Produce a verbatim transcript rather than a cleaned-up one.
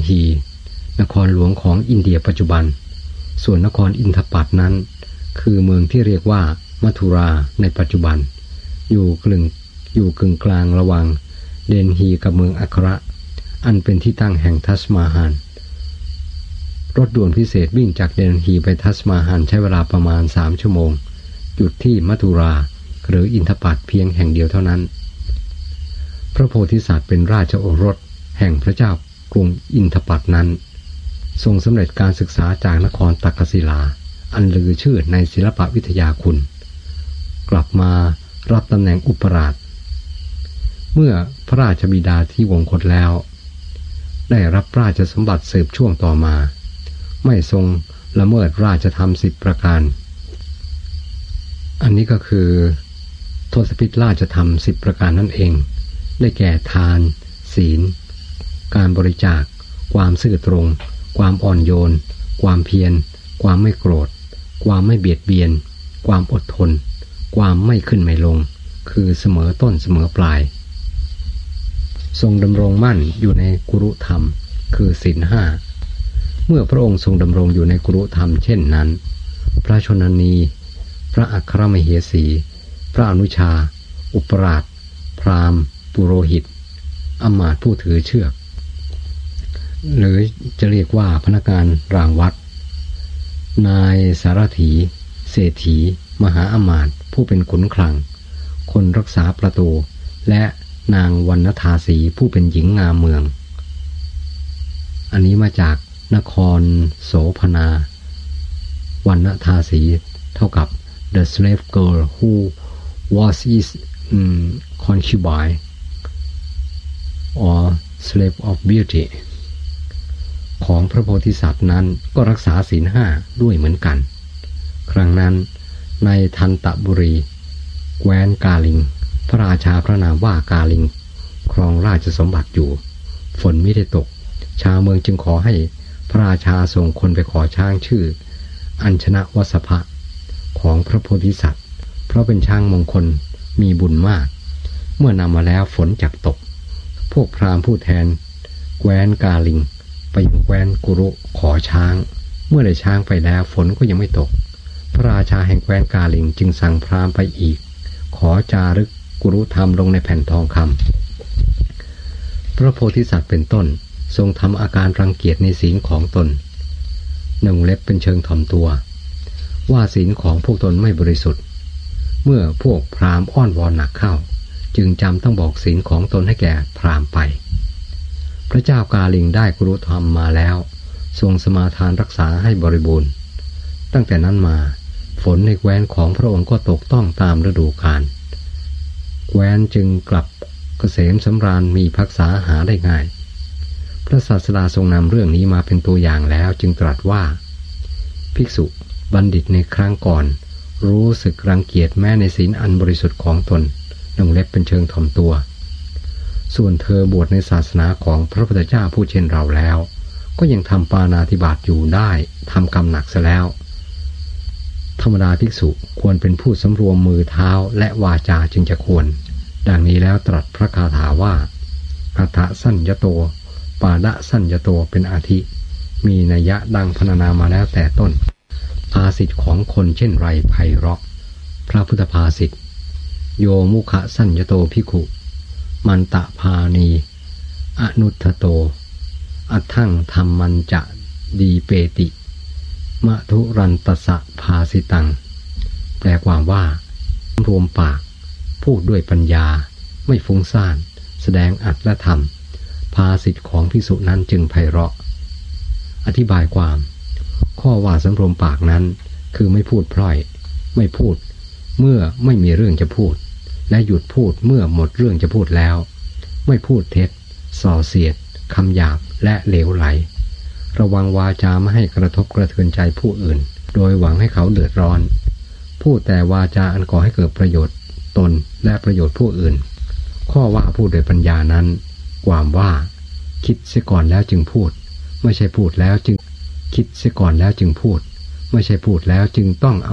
ฮีนครหลวงของอินเดียปัจจุบันส่วนนครอินทปัตนั้นคือเมืองที่เรียกว่ามัทุราในปัจจุบันอยู่กึ่งอยู่กึ่งกลางระหว่างเดนฮีกับเมืองอัคระอันเป็นที่ตั้งแห่งทัสมาฮานรถด่วนพิเศษวิ่งจากเดนฮีไปทัสมาฮานใช้เวลาประมาณสามชั่วโมงหยุดที่มัทุราหรืออินทปัตเพียงแห่งเดียวเท่านั้นพระโพธิสัตว์เป็นราชโอรสแห่งพระเจ้ากรุงอินทปัตนั้นทรงสำเร็จการศึกษาจากนครตักกศิลาอันลือชื่อในศิลปวิทยาคุณกลับมารับตำแหน่งอุปราชเมื่อพระราชบิดาที่วงคตแล้วได้รับราชสมบัติสืบช่วงต่อมาไม่ทรงละเมิดราชธรรมสิบประการอันนี้ก็คือทศพิธราชธรรมสิบประการนั่นเองได้แก่ทานศีลการบริจาคความซื่อตรงความอ่อนโยนความเพียรความไม่โกรธความไม่เบียดเบียนความอดทนความไม่ขึ้นไม่ลงคือเสมอต้นเสมอปลายทรงดำรงมั่นอยู่ในกุรุธรรมคือศีลห้าเมื่อพระองค์ทรงดำรงอยู่ในกุรุธรรมเช่นนั้นพระชนนีพระอัครมเหสีพระอนุชาอุปราชพราหมณ์ปุโรหิตอำมาตย์ผู้ถือเชือกหรือจะเรียกว่าพนักงานรางวัดนายสารถีเศรษฐีมหาอมาตย์ผู้เป็นขุนคลังคนรักษาประตูและนางวรรณธาสีผู้เป็นหญิงงามเมืองอันนี้มาจากนครโสภณาวรรณธาสีเท่ากับ the slave girl who was his um, concubine or slave of beauty ของพระโพธิสัตว์นั้นก็รักษาศีลห้าด้วยเหมือนกันครั้งนั้นในทันตบุรีแคว้นกาลิงพระราชาพระนามว่ากาลิงครองราชสมบัติอยู่ฝนไม่ได้ตกชาวเมืองจึงขอให้พระราชาส่งคนไปขอช้างชื่ออัญชนะวสภะของพระโพธิสัตว์เพราะเป็นช้างมงคลมีบุญมากเมื่อนำมาแล้วฝนจักตกพวกพราหมณ์ผู้แทนแคว้นกาลิงไปยังแคว้นกุรุขอช้างเมื่อได้ช้างไปแล้วฝนก็ยังไม่ตกพระราชาแห่งแคว้นกาลิงจึงสั่งพราหมณ์ไปอีกขอจารึกกุรุธรรมลงในแผ่นทองคำพระโพธิสัตว์เป็นต้นทรงทำอาการรังเกียจในศีลของตนหนึ่งเล็บเป็นเชิงถ่อมตัวว่าศีลของพวกตนไม่บริสุทธิ์เมื่อพวกพราหมณ์อ้อนวอนหนักเข้าจึงจำต้องบอกศีลของตนให้แก่พราหมณ์ไปพระเจ้ากาลิงได้กุรุธรรมมาแล้วทรงสมาทานรักษาให้บริบูรณ์ตั้งแต่นั้นมาฝนในแคว้นของพระองค์ก็ตกต้องตามฤดูกาลแคว้นจึงกลับเกษมสำราญมีภักษาหาได้ง่ายพระศาสดาทรงนำเรื่องนี้มาเป็นตัวอย่างแล้วจึงตรัสว่าภิกษุบัณฑิตในครั้งก่อนรู้สึกรังเกียจแม้ในศีลอันบริสุทธิ์ของตนลงเล็บเป็นเชิงถ่อมตัวส่วนเธอบวชในศาสนาของพระพุทธเจ้าผู้เช่นเราแล้วก็ยังทำปาณาติบาตอยู่ได้ทำกรรมหนักซะแล้วธรรมดาภิกษุควรเป็นผู้สำรวมมือเท้าและวาจาจึงจะควรดังนี้แล้วตรัสพระคาถาว่าอัฏฐสัญญโตปาดะสัญญโตเป็นอาทิมีนัยยะดังพรรณนามาแล้วแต่ต้นภาษิตของคนเช่นไรไพเราะพระพุทธภาษิตโยมุขสัญญโตภิกขุมันตะพานีอนุทโตอัฏถังธรรมันจะดีเปติมะทุรันตสะภาสิตังแปลความว่ารวมปากพูดด้วยปัญญาไม่ฟุ้งซ่านแสดงอัตและธรรมภาษิตของภิกษุนั้นจึงไพเราะอธิบายความข้อว่าสำรวมปากนั้นคือไม่พูดพร่อยไม่พูดเมื่อไม่มีเรื่องจะพูดและหยุดพูดเมื่อหมดเรื่องจะพูดแล้วไม่พูดเท็จส่อเสียดคำหยาบและเหลวไหลระวังวาจาไม่ให้กระทบกระเทือนใจผู้อื่นโดยหวังให้เขาเดือดร้อนพูดแต่วาจาอันก่อให้เกิดประโยชน์ตนและประโยชน์ผู้อื่นข้อว่าพูดโดยปัญญานั้นความว่าคิดเสียก่อนแล้วจึงพูดไม่ใช่พูดแล้วจึงคิดเสียก่อนแล้วจึงพูดไม่ใช่พูดแล้วจึงต้อง